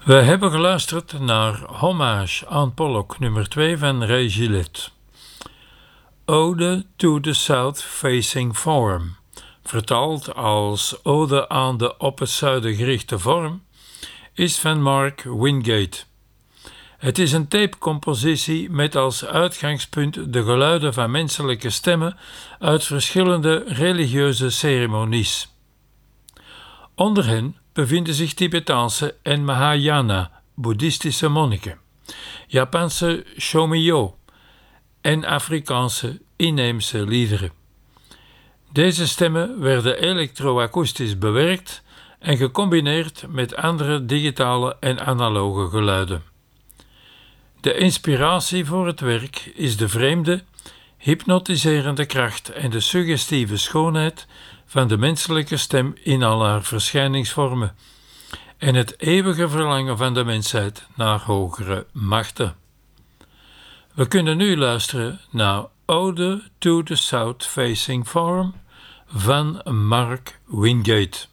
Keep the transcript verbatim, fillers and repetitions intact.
We hebben geluisterd naar Hommage aan Pollock nummer twee van Ray Gillette. Ode to the South Facing Form, vertaald als Ode aan de op het zuiden gerichte vorm, is van Mark Wingate. Het is een tapecompositie met als uitgangspunt de geluiden van menselijke stemmen uit verschillende religieuze ceremonies. Onder hen bevinden zich Tibetaanse en Mahayana, boeddhistische monniken, Japanse shomyo en Afrikaanse inheemse liederen. Deze stemmen werden elektroakoestisch bewerkt en gecombineerd met andere digitale en analoge geluiden. De inspiratie voor het werk is de vreemde, hypnotiserende kracht en de suggestieve schoonheid van de menselijke stem in al haar verschijningsvormen en het eeuwige verlangen van de mensheid naar hogere machten. We kunnen nu luisteren naar Ode to the South Facing Form van Mark Wingate.